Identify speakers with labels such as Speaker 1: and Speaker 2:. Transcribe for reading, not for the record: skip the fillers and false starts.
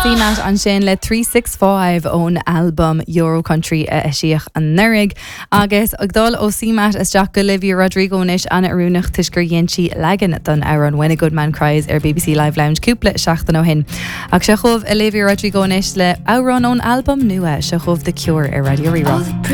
Speaker 1: CMAT an sin le 365 ón album Euro Country a Isiach an Nurig. Agus agdal ó CMAT is Jack Olivia Rodrigo nis Anna Arúnach tuisgur dhéintí legan don Aaron When a Good Man Cries BBC Live Lounge cúpla seachtain ó hin. Ag se chomh Olivia Rodrigo nis le Aaron ón album nua se chomh The Cure Radio Rerá.